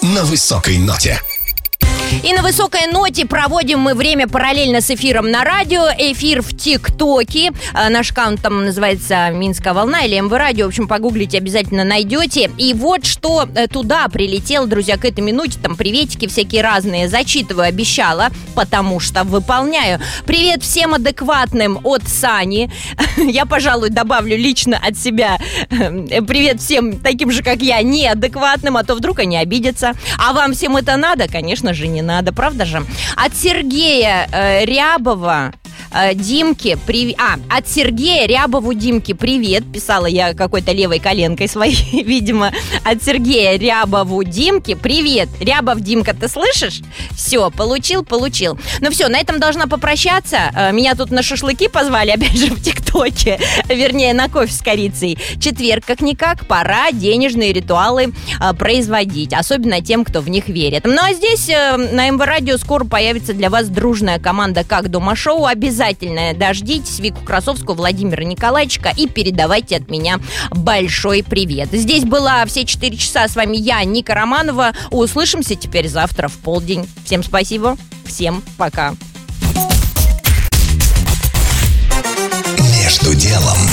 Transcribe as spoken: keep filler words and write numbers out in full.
на высокой ноте. И на высокой ноте проводим мы время параллельно с эфиром на радио. Эфир в ТикТоке. Наш аккаунт там называется «Минская волна» или МВ Радио. В общем, погуглите, обязательно найдете. И вот что туда прилетело, друзья, к этой минуте. Там приветики всякие разные. Зачитываю, обещала, потому что выполняю. Привет всем адекватным от Сани. Я, пожалуй, добавлю лично от себя привет всем таким же, как я, неадекватным, а то вдруг они обидятся. А вам всем это надо? Конечно же, не надо, правда же? От Сергея э, Рябова э, Димки, привет. А, от Сергея Рябову Димки привет. Писала я какой-то левой коленкой своей, видимо. От Сергея Рябову Димки привет. Рябов Димка, ты слышишь? Все, получил, получил. Ну все, на этом должна попрощаться. э, Меня тут на шашлыки позвали, опять же, в ТикТоке. Вернее, на кофе с корицей. Четверг, как-никак, пора денежные ритуалы э, производить. Особенно тем, кто в них верит. Ну а здесь э, на МВ Радио скоро появится для вас дружная команда «Как дома» шоу. Обязательно дождитесь Вику Красовскую, Владимира Николаевича и передавайте от меня большой привет. Здесь была все четыре часа. С вами я, Ника Романова. Услышимся теперь завтра в полдень. Всем спасибо. Всем пока. Между делом.